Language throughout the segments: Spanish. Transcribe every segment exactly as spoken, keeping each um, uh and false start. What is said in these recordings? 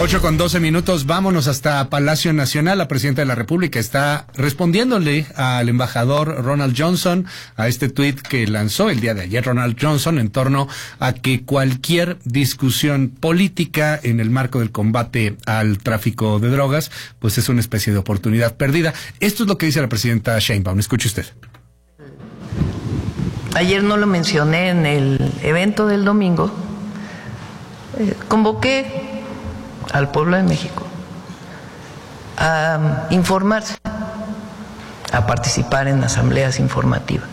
Ocho con doce minutos, vámonos hasta Palacio Nacional. La presidenta de la República está respondiéndole al embajador Ronald Johnson a este tuit que lanzó el día de ayer Ronald Johnson en torno a que cualquier discusión política en el marco del combate al tráfico de drogas, pues es una especie de oportunidad perdida. Esto es lo que dice la presidenta Sheinbaum. Escuche usted. Ayer no lo mencioné en el evento del domingo. Eh, convoqué al pueblo de México a informarse, a participar en asambleas informativas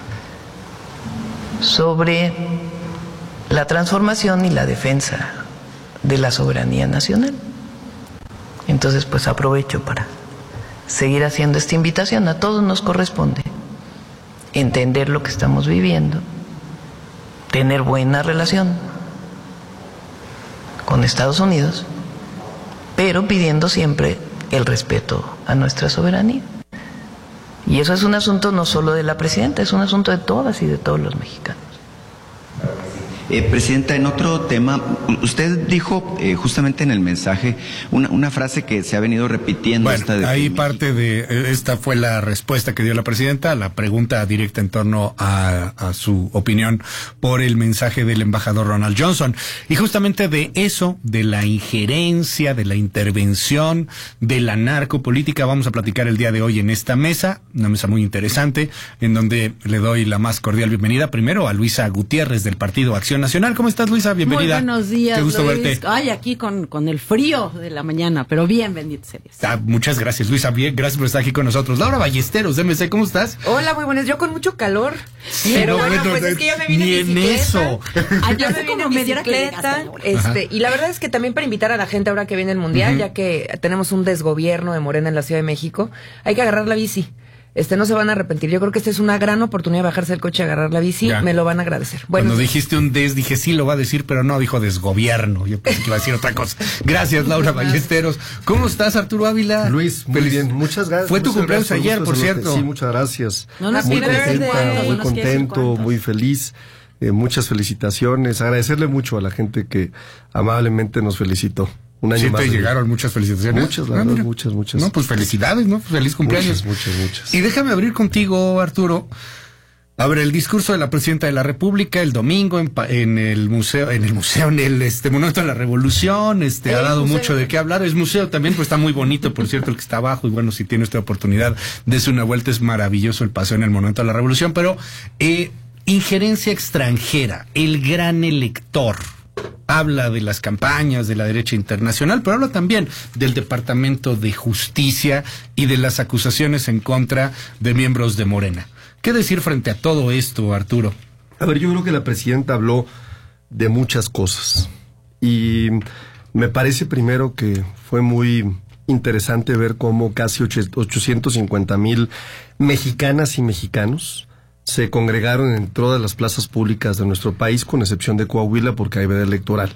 sobre la transformación y la defensa de la soberanía nacional. Entonces, pues aprovecho para seguir haciendo esta invitación. A todos nos corresponde entender lo que estamos viviendo, tener buena relación con Estados Unidos, pero pidiendo siempre el respeto a nuestra soberanía. Y eso es un asunto no solo de la presidenta, es un asunto de todas y de todos los mexicanos. Eh, Presidenta, en otro tema, usted dijo eh, justamente en el mensaje una, una frase que se ha venido repitiendo. Bueno, esta de ahí que parte de, esta fue la respuesta que dio la presidenta a la pregunta directa en torno a, a su opinión por el mensaje del embajador Ronald Johnson. Y justamente de eso, de la injerencia, de la intervención, de la narcopolítica, vamos a platicar el día de hoy en esta mesa, una mesa muy interesante, en donde le doy la más cordial bienvenida primero a Luisa Gutiérrez del Partido Acción Nacional. ¿Cómo estás, Luisa? Bienvenida. Muy buenos días, Qué gusto Luis. verte. Ay, aquí con, con el frío de la mañana, pero bien, bendito sea Dios. Ah, muchas gracias, Luisa. Bien, gracias por estar aquí con nosotros. Laura Ballesteros, D M C, ¿cómo estás? Hola, muy buenas. Yo con mucho calor. Sí, pero no, bueno, bueno, pues es que yo me vine ni en en bicicleta. eso. Ay, Yo yo me sé vine cómo en me diera que bicicleta. llegaste, Este, y la verdad es que también para invitar a la gente ahora que viene el Mundial, uh-huh. ya que tenemos un desgobierno de Morena en la Ciudad de México, hay que agarrar la bici. Este, no se van a arrepentir. Yo creo que esta es una gran oportunidad de bajarse del coche y agarrar la bici. Ya. Me lo van a agradecer. Bueno, cuando dijiste un des, dije sí lo va a decir, pero no, dijo desgobierno. Yo pensé que iba a decir otra cosa. Gracias, Laura Ballesteros. ¿Cómo estás, Arturo Ávila? Luis, muy Feliz. bien. Muchas gracias. Fue tu muchas cumpleaños gracias, ayer, por cierto. Sí, muchas gracias. No nos muy contenta, contenta, muy no contento, muy feliz. Eh, muchas felicitaciones. Agradecerle mucho a la gente que amablemente nos felicitó. Un año sí, más te llegaron muchas felicitaciones. Muchas, la ah, verdad, muchas, muchas. No, pues felicidades, ¿no? Feliz cumpleaños. Muchas, muchas, muchas. Y déjame abrir contigo, Arturo. Abre el discurso de la presidenta de la República el domingo en, en el museo, en el museo, en el este Monumento de la Revolución. Este el ha dado museo. mucho de qué hablar. Es museo también, pues está muy bonito, por cierto, el que está abajo. Y bueno, si tiene esta oportunidad, dése una vuelta. Es maravilloso el paseo en el Monumento de la Revolución. Pero eh, injerencia extranjera, el gran elector. Habla de las campañas de la derecha internacional, pero habla también del Departamento de Justicia y de las acusaciones en contra de miembros de Morena. ¿Qué decir frente a todo esto, Arturo? A ver, yo creo que la presidenta habló de muchas cosas y me parece primero que fue muy interesante ver cómo casi ochocientos cincuenta mil mexicanas y mexicanos se congregaron en todas las plazas públicas de nuestro país, con excepción de Coahuila, porque hay veda electoral.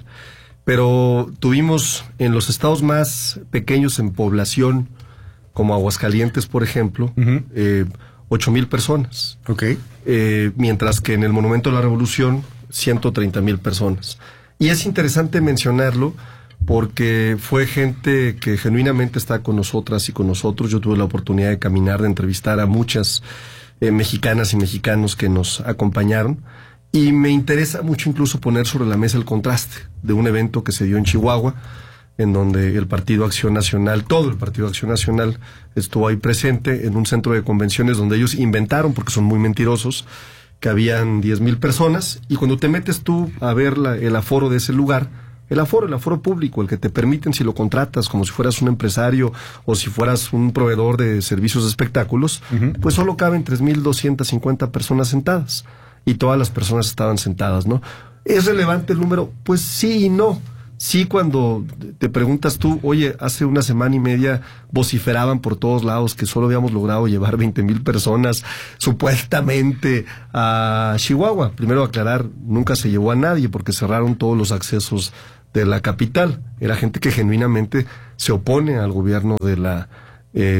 Pero tuvimos en los estados más pequeños en población, como Aguascalientes, por ejemplo, uh-huh. eh, ocho mil personas. Okay. Eh, mientras que en el Monumento a la Revolución, ciento treinta mil personas. Y es interesante mencionarlo porque fue gente que genuinamente está con nosotras y con nosotros. Yo tuve la oportunidad de caminar, de entrevistar a muchas Eh, mexicanas y mexicanos que nos acompañaron, y me interesa mucho incluso poner sobre la mesa el contraste de un evento que se dio en Chihuahua, en donde el Partido Acción Nacional, todo el Partido Acción Nacional estuvo ahí presente en un centro de convenciones donde ellos inventaron, porque son muy mentirosos, que habían diez mil personas, y cuando te metes tú a ver la, el aforo de ese lugar, el aforo, el aforo público, el que te permiten si lo contratas como si fueras un empresario o si fueras un proveedor de servicios de espectáculos, uh-huh. pues solo caben tres mil doscientas cincuenta personas sentadas, y todas las personas estaban sentadas, ¿no? ¿Es relevante el número? Pues sí y no. Sí, cuando te preguntas tú, oye, hace una semana y media vociferaban por todos lados que solo habíamos logrado llevar veinte mil personas supuestamente a Chihuahua. Primero aclarar, nunca se llevó a nadie porque cerraron todos los accesos de la capital. Era gente que genuinamente se opone al gobierno de la eh,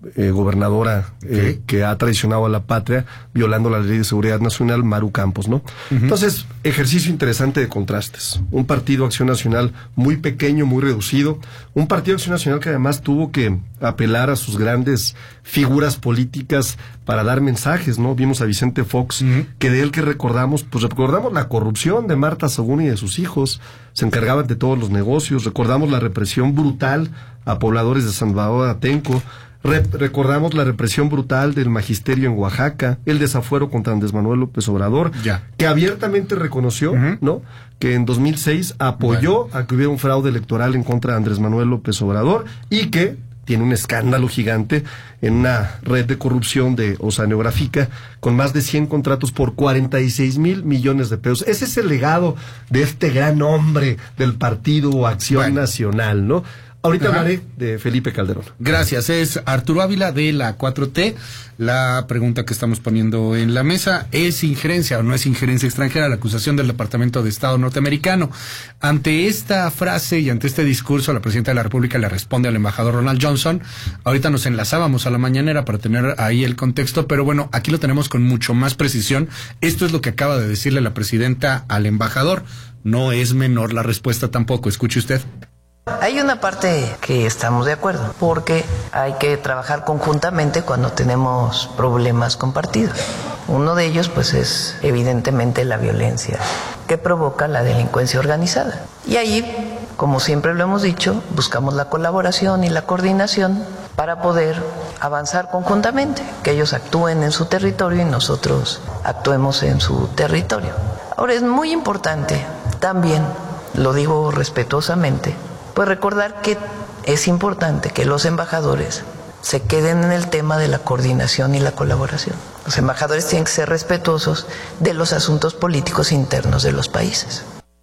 eh, gobernadora eh, que ha traicionado a la patria, violando la Ley de Seguridad Nacional, Maru Campos, ¿no? Uh-huh. Entonces, ejercicio interesante de contrastes. Un partido Acción Nacional muy pequeño, muy reducido. Un partido Acción Nacional que además tuvo que apelar a sus grandes figuras políticas para dar mensajes, ¿no? Vimos a Vicente Fox, uh-huh. que de él que recordamos, pues recordamos la corrupción de Marta Sagún y de sus hijos, se encargaban de todos los negocios, recordamos la represión brutal a pobladores de San Salvador Atenco, Re- recordamos la represión brutal del magisterio en Oaxaca, el desafuero contra Andrés Manuel López Obrador, ya. que abiertamente reconoció, uh-huh. ¿no?, que en dos mil seis apoyó bueno. a que hubiera un fraude electoral en contra de Andrés Manuel López Obrador y que tiene un escándalo gigante en una red de corrupción de Oceanográfica con más de cien contratos por cuarenta y seis mil millones de pesos. Ese es el legado de este gran hombre del Partido Acción bueno. Nacional, ¿no? Ahorita Ajá. hablaré de Felipe Calderón. Gracias. Es Arturo Ávila de la cuatro T. La pregunta que estamos poniendo en la mesa, ¿es injerencia o no es injerencia extranjera la acusación del Departamento de Estado norteamericano? Ante esta frase y ante este discurso, la Presidenta de la República le responde al embajador Ronald Johnson. Ahorita nos enlazábamos a la mañanera para tener ahí el contexto, pero bueno, aquí lo tenemos con mucho más precisión. Esto es lo que acaba de decirle la Presidenta al embajador. No es menor la respuesta tampoco. Escuche usted. Hay una parte que estamos de acuerdo, porque hay que trabajar conjuntamente cuando tenemos problemas compartidos. Uno de ellos, pues, es evidentemente la violencia que provoca la delincuencia organizada. Y ahí, como siempre lo hemos dicho, buscamos la colaboración y la coordinación para poder avanzar conjuntamente, que ellos actúen en su territorio y nosotros actuemos en su territorio. Ahora, es muy importante también, lo digo respetuosamente, pues recordar que es importante que los embajadores se queden en el tema de la coordinación y la colaboración. Los embajadores tienen que ser respetuosos de los asuntos políticos internos de los países.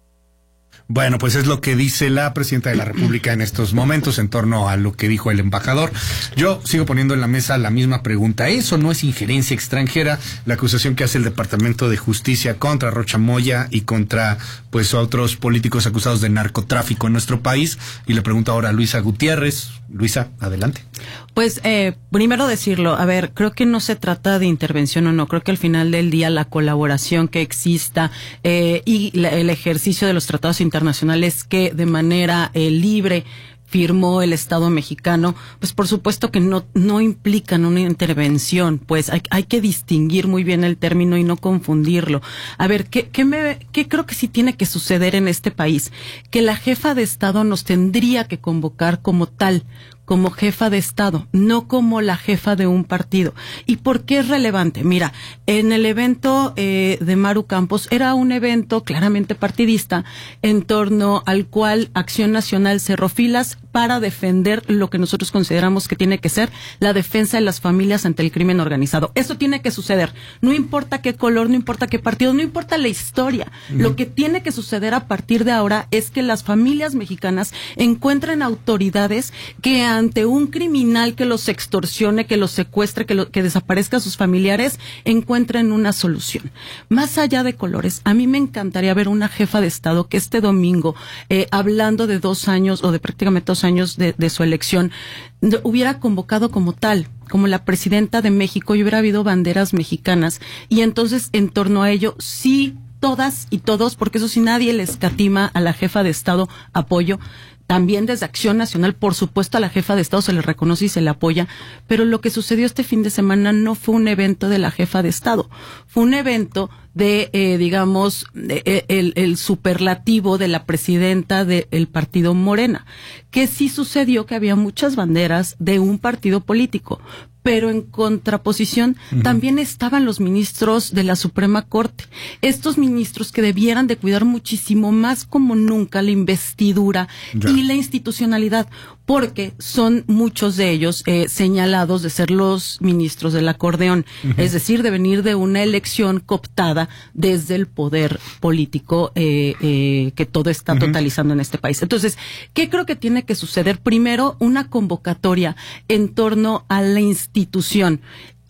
Bueno, pues es lo que dice la Presidenta de la República en estos momentos en torno a lo que dijo el embajador. Yo sigo poniendo en la mesa la misma pregunta. ¿Eso no es injerencia extranjera? La acusación que hace el Departamento de Justicia contra Rocha Moya y contra pues otros políticos acusados de narcotráfico en nuestro país. Y le pregunto ahora a Luisa Gutiérrez. Luisa, adelante. Pues eh, primero decirlo, a ver, creo que no se trata de intervención o no, creo que al final del día la colaboración que exista eh, y la, el ejercicio de los tratados internacionales que de manera eh, libre firmó el Estado mexicano, pues por supuesto que no no implican una intervención, pues hay, hay que distinguir muy bien el término y no confundirlo. A ver, ¿qué, qué, me, qué creo que sí tiene que suceder en este país? Que la jefa de Estado nos tendría que convocar como tal, como jefa de Estado, no como la jefa de un partido. ¿Y por qué es relevante? Mira, en el evento eh, de Maru Campos era un evento claramente partidista en torno al cual Acción Nacional cerró filas para defender lo que nosotros consideramos que tiene que ser la defensa de las familias ante el crimen organizado. Eso tiene que suceder. No importa qué color, no importa qué partido, no importa la historia. Uh-huh. Lo que tiene que suceder a partir de ahora es que las familias mexicanas encuentren autoridades que ante un criminal que los extorsione, que los secuestre, que, lo, que desaparezca a sus familiares, encuentren una solución. Más allá de colores, a mí me encantaría ver una jefa de Estado que este domingo, eh, hablando de dos años o de prácticamente dos años de, de su elección, hubiera convocado como tal, como la presidenta de México, y hubiera habido banderas mexicanas. Y entonces, en torno a ello, sí, todas y todos, porque eso sí, nadie le escatima a la jefa de Estado apoyo. También desde Acción Nacional, por supuesto, a la jefa de Estado se le reconoce y se le apoya, pero lo que sucedió este fin de semana no fue un evento de la jefa de Estado, fue un evento de, eh, digamos, de, el, el superlativo de la presidenta del partido Morena, que sí sucedió que había muchas banderas de un partido político, pero en contraposición uh-huh. también estaban los ministros de la Suprema Corte, estos ministros que debieran de cuidar muchísimo más como nunca la investidura ya. y la institucionalidad, porque son muchos de ellos eh, señalados de ser los ministros del acordeón, uh-huh. es decir, de venir de una elección cooptada desde el poder político eh, eh, que todo está uh-huh. totalizando en este país. Entonces, ¿qué creo que tiene que suceder? Primero, una convocatoria en torno a la institución.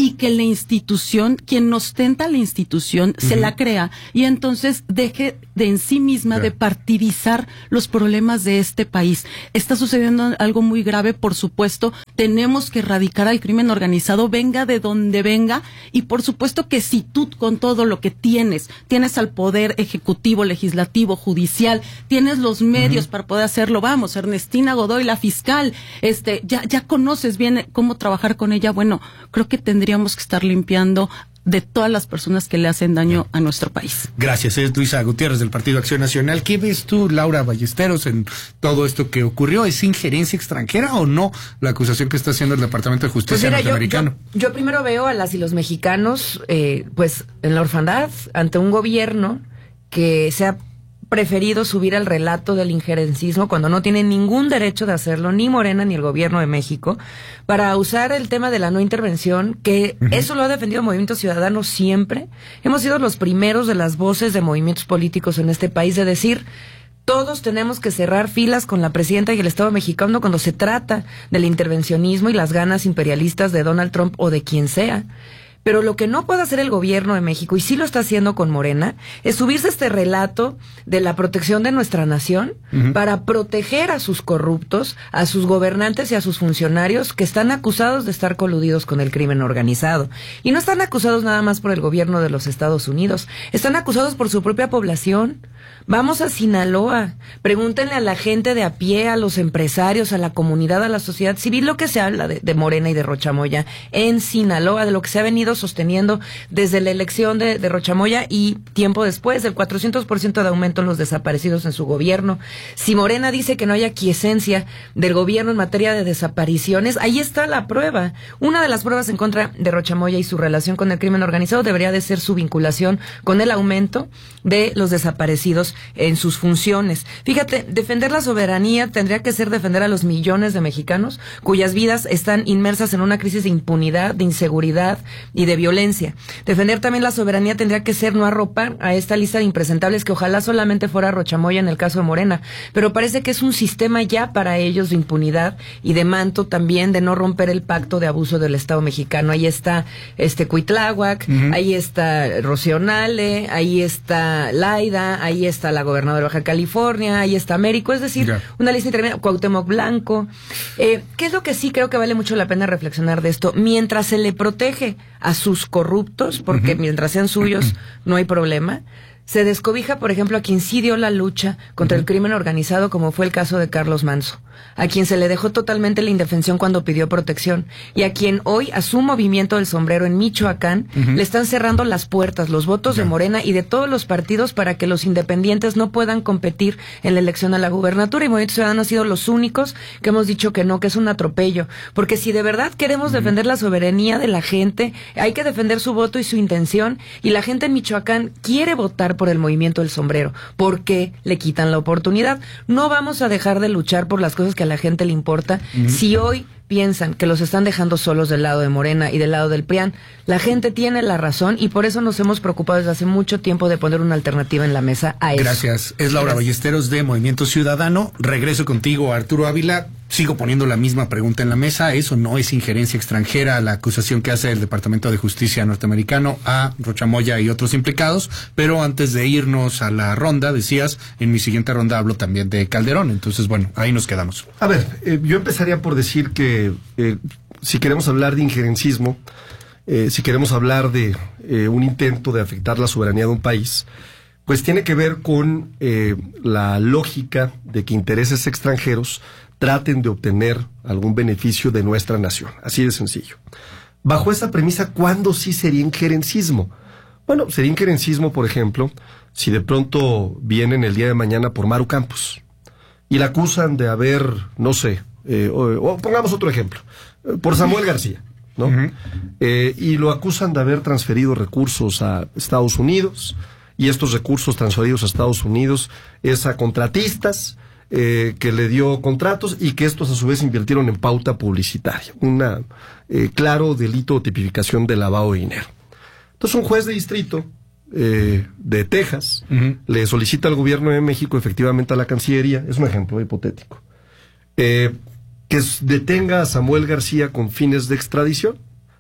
y que la institución, quien ostenta la institución, uh-huh. se la crea y entonces deje de en sí misma yeah. de partidizar los problemas de este país. Está sucediendo algo muy grave, por supuesto, tenemos que erradicar al crimen organizado, venga de donde venga, y por supuesto que si tú con todo lo que tienes, tienes al poder ejecutivo, legislativo, judicial, tienes los medios uh-huh. para poder hacerlo, vamos, Ernestina Godoy, la fiscal, este, ya, ya conoces bien cómo trabajar con ella, bueno, creo que tendríamos que estar limpiando de todas las personas que le hacen daño a nuestro país. Gracias, es Luisa Gutiérrez del Partido Acción Nacional. ¿Qué ves tú, Laura Ballesteros, en todo esto que ocurrió? ¿Es injerencia extranjera o no la acusación que está haciendo el Departamento de Justicia pues mira, norteamericano? Yo, yo, yo primero veo a las y los mexicanos, eh, pues, en la orfandad, ante un gobierno que se ha preferido subir al relato del injerencismo cuando no tienen ningún derecho de hacerlo, ni Morena ni el gobierno de México, para usar el tema de la no intervención, que uh-huh. eso lo ha defendido Movimiento Ciudadano siempre. Hemos sido los primeros de las voces de movimientos políticos en este país de decir, todos tenemos que cerrar filas con la presidenta y el Estado mexicano cuando se trata del intervencionismo y las ganas imperialistas de Donald Trump o de quien sea. Pero lo que no puede hacer el gobierno de México, y sí lo está haciendo con Morena, es subirse a este relato de la protección de nuestra nación uh-huh. para proteger a sus corruptos, a sus gobernantes y a sus funcionarios que están acusados de estar coludidos con el crimen organizado. Y no están acusados nada más por el gobierno de los Estados Unidos, están acusados por su propia población. Vamos a Sinaloa, pregúntenle a la gente de a pie, a los empresarios, a la comunidad, a la sociedad civil, lo que se habla de, de Morena y de Rochamoya en Sinaloa, de lo que se ha venido sosteniendo desde la elección de, de Rochamoya y tiempo después, del cuatrocientos por ciento de aumento en los desaparecidos en su gobierno. Si Morena dice que no hay aquiescencia del gobierno en materia de desapariciones, ahí está la prueba. Una de las pruebas en contra de Rochamoya y su relación con el crimen organizado debería de ser su vinculación con el aumento de los desaparecidos en sus funciones. Fíjate, defender la soberanía tendría que ser defender a los millones de mexicanos cuyas vidas están inmersas en una crisis de impunidad, de inseguridad y de violencia. Defender también la soberanía tendría que ser no arropar a esta lista de impresentables que ojalá solamente fuera Rochamoya en el caso de Morena, pero parece que es un sistema ya para ellos de impunidad y de manto también de no romper el pacto de abuso del Estado mexicano. Ahí está este Cuitláhuac, uh-huh. ahí está Rocío Nale, ahí está Laida, ahí está la gobernadora de Baja California, ahí está Américo, es decir, yeah. una lista interminable, Cuauhtémoc Blanco. Eh, ¿Qué es lo que sí creo que vale mucho la pena reflexionar de esto? Mientras se le protege a sus corruptos, porque uh-huh. mientras sean suyos uh-huh. no hay problema, se descobija, por ejemplo, a quien sí dio la lucha contra uh-huh. el crimen organizado, como fue el caso de Carlos Manzo, a quien se le dejó totalmente la indefensión cuando pidió protección, y a quien hoy, a su movimiento del sombrero en Michoacán, uh-huh. le están cerrando las puertas, los votos yeah. de Morena y de todos los partidos para que los independientes no puedan competir en la elección a la gubernatura, y Movimiento Ciudadano ha sido los únicos que hemos dicho que no, que es un atropello, porque si de verdad queremos uh-huh. defender la soberanía de la gente, hay que defender su voto y su intención, y la gente en Michoacán quiere votar por el movimiento del sombrero. ¿Por qué le quitan la oportunidad? No vamos a dejar de luchar por las cosas que a la gente le importa. Uh-huh. Si hoy piensan que los están dejando solos del lado de Morena y del lado del P R I A N, la gente tiene la razón y por eso nos hemos preocupado desde hace mucho tiempo de poner una alternativa en la mesa a eso. Gracias. Es Laura Gracias. Ballesteros de Movimiento Ciudadano. Regreso contigo, Arturo Ávila. Sigo poniendo la misma pregunta en la mesa. ¿Eso no es injerencia extranjera la acusación que hace el Departamento de Justicia norteamericano a Rochamoya y otros implicados? Pero antes de irnos a la ronda, decías, en mi siguiente ronda hablo también de Calderón. Entonces, bueno, ahí nos quedamos. A ver, eh, yo empezaría por decir que eh, si queremos hablar de injerencismo, eh, si queremos hablar de eh, un intento de afectar la soberanía de un país, pues tiene que ver con eh, la lógica de que intereses extranjeros traten de obtener algún beneficio de nuestra nación. Así de sencillo. Bajo esa premisa, ¿cuándo sí sería injerencismo? Bueno, sería injerencismo, por ejemplo, si de pronto vienen el día de mañana por Maru Campos y la acusan de haber, no sé, eh, o, o pongamos otro ejemplo, eh, por Samuel García, ¿no? Uh-huh. Eh, y lo acusan de haber transferido recursos a Estados Unidos, y estos recursos transferidos a Estados Unidos es a contratistas, Eh, que le dio contratos y que estos a su vez invirtieron en pauta publicitaria. Un eh, claro delito o tipificación de lavado de dinero. Entonces un juez de distrito eh, de Texas uh-huh. le solicita al gobierno de México, efectivamente a la Cancillería, es un ejemplo hipotético, eh, que detenga a Samuel García con fines de extradición.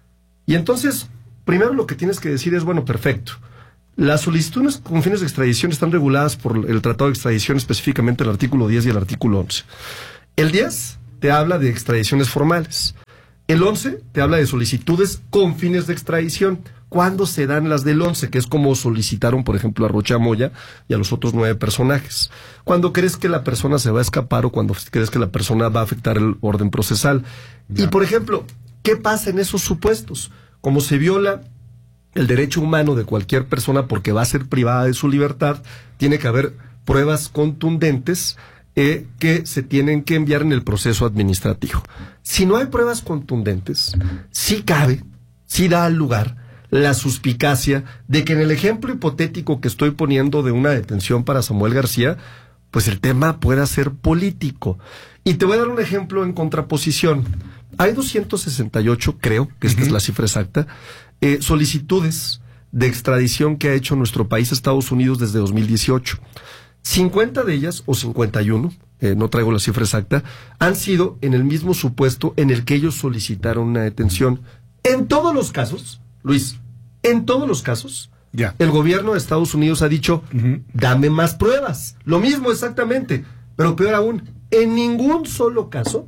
Y entonces, primero lo que tienes que decir es, bueno, perfecto. Las solicitudes con fines de extradición están reguladas por el Tratado de Extradición, específicamente el artículo diez y el artículo once. El diez te habla de extradiciones formales. El once te habla de solicitudes con fines de extradición. ¿Cuándo se dan las del once? Que es como solicitaron, por ejemplo, a Rocha Moya y a los otros nueve personajes. Cuando crees que la persona se va a escapar o cuando crees que la persona va a afectar el orden procesal. Ya. Y, por ejemplo, ¿qué pasa en esos supuestos? Como se viola el derecho humano de cualquier persona porque va a ser privada de su libertad, tiene que haber pruebas contundentes eh, que se tienen que enviar en el proceso administrativo. Si no hay pruebas contundentes, sí cabe, sí da lugar la suspicacia de que en el ejemplo hipotético que estoy poniendo de una detención para Samuel García, pues el tema pueda ser político. Y te voy a dar un ejemplo en contraposición. Hay doscientos sesenta y ocho, creo, que esta uh-huh. es la cifra exacta, eh, solicitudes de extradición que ha hecho nuestro país a Estados Unidos desde dos mil dieciocho. cincuenta de ellas, o cincuenta y uno, eh, no traigo la cifra exacta, han sido en el mismo supuesto en el que ellos solicitaron una detención. En todos los casos, Luis, en todos los casos, yeah. el gobierno de Estados Unidos ha dicho, uh-huh. dame más pruebas. Lo mismo exactamente, pero peor aún, en ningún solo caso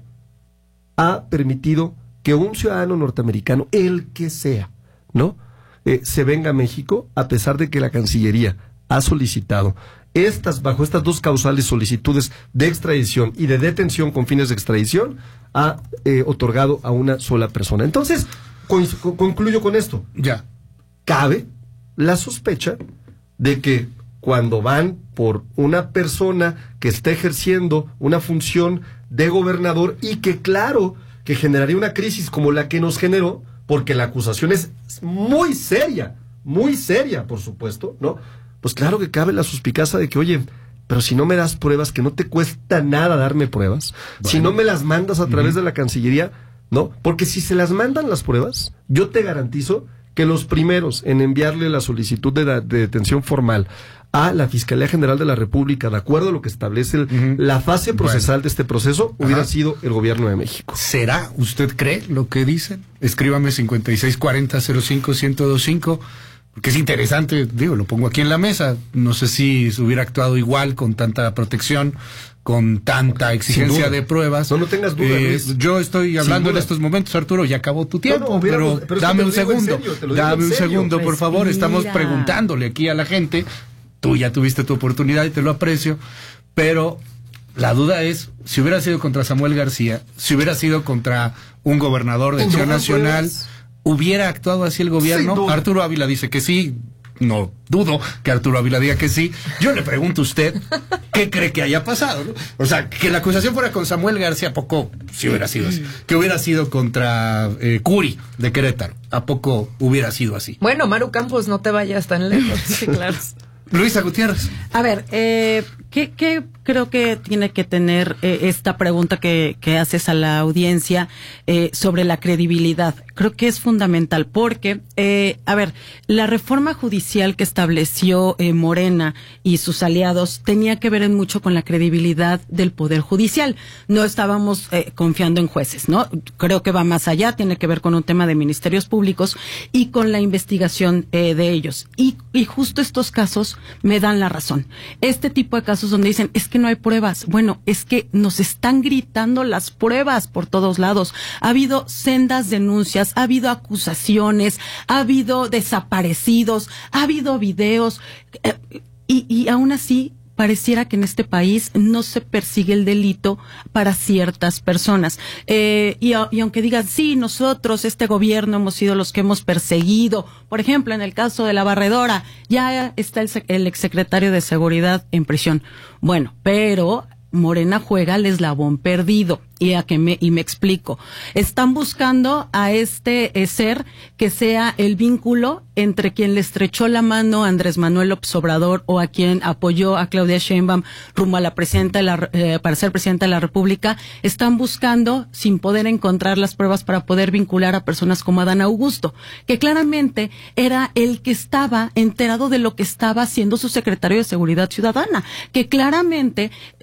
ha permitido que un ciudadano norteamericano, el que sea, ¿no? Eh, se venga a México, a pesar de que la Cancillería ha solicitado estas, bajo estas dos causales solicitudes de extradición y de detención con fines de extradición, ha eh, otorgado a una sola persona. Entonces, con, con, concluyo con esto. Ya. Cabe la sospecha de que cuando van por una persona que está ejerciendo una función de gobernador y que claro que generaría una crisis como la que nos generó, porque la acusación es muy seria, muy seria, por supuesto, ¿no? Pues claro que cabe la suspicacia de que, oye, pero si no me das pruebas, que no te cuesta nada darme pruebas, bueno. si no me las mandas a través uh-huh. de la Cancillería, ¿no? Porque si se las mandan las pruebas, yo te garantizo que los primeros en enviarle la solicitud de, de detención formal a la Fiscalía General de la República, de acuerdo a lo que establece el, uh-huh. la fase procesal bueno. de este proceso, hubiera Ajá. sido el gobierno de México. ¿Será? ¿Usted cree lo que dicen? Escríbame cincuenta y seis cuarenta cero cinco ciento veinticinco, porque es interesante, digo, lo pongo aquí en la mesa. No sé si se hubiera actuado igual, con tanta protección, con tanta exigencia de pruebas. No, no tengas duda. Eh, yo estoy hablando en estos momentos, Arturo, ya acabó tu tiempo, no, no, pero, pero, pero dame un segundo, serio, dame un segundo, por favor. Respira. Estamos preguntándole aquí a la gente. Tú ya tuviste tu oportunidad y te lo aprecio, pero la duda es, si hubiera sido contra Samuel García, si hubiera sido contra un gobernador de Acción no, Nacional, pues, ¿hubiera actuado así el gobierno? Arturo Ávila dice que sí. No dudo que Arturo Ávila diga que sí. Yo le pregunto a usted, ¿qué cree que haya pasado? ¿No? O sea, que la acusación fuera con Samuel García, ¿a poco si hubiera sido así? Que hubiera sido contra eh, Curi de Querétaro, ¿a poco hubiera sido así? Bueno, Maru Campos, no te vayas tan lejos. Sí, claro. Luisa Gutiérrez. A ver, eh, ¿qué, qué creo que tiene que tener eh, esta pregunta que, que haces a la audiencia eh, sobre la credibilidad? Creo que es fundamental porque, eh, a ver, la reforma judicial que estableció eh, Morena y sus aliados tenía que ver en mucho con la credibilidad del Poder Judicial. No estábamos eh, confiando en jueces, ¿no? Creo que va más allá, tiene que ver con un tema de ministerios públicos y con la investigación eh, de ellos. Y, y justo estos casos me dan la razón. Este tipo de casos donde dicen, es que no hay pruebas. Bueno, es que nos están gritando las pruebas por todos lados. Ha habido sendas denuncias, ha habido acusaciones, ha habido desaparecidos, ha habido videos, eh, y, y aún así pareciera que en este país no se persigue el delito para ciertas personas. Eh, y, y aunque digan, sí, nosotros, este gobierno, hemos sido los que hemos perseguido. Por ejemplo, en el caso de la barredora, ya está el, el exsecretario de Seguridad en prisión. Bueno, pero Morena juega al eslabón perdido. Y a que me, y me explico. Están buscando a este eh, ser que sea el vínculo entre quien le estrechó la mano a Andrés Manuel López Obrador o a quien apoyó a Claudia Sheinbaum rumbo a la presidenta de la, eh, para ser presidenta de la República. Están buscando, sin poder encontrar las pruebas para poder vincular a personas como Adán Augusto, que claramente era el que estaba enterado de lo que estaba haciendo su secretario de Seguridad Ciudadana, que claramente uh, hoy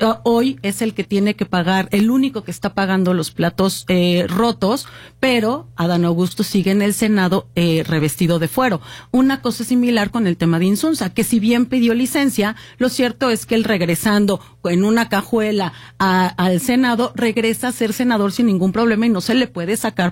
hoy es el que tiene que pagar, el único que está pagando los platos eh, rotos, pero Adán Augusto sigue en el Senado eh, revestido de fuero. Una cosa similar con el tema de Insunza, que si bien pidió licencia, lo cierto es que él regresando en una cajuela a, al Senado, regresa a ser senador sin ningún problema y no se le puede sacar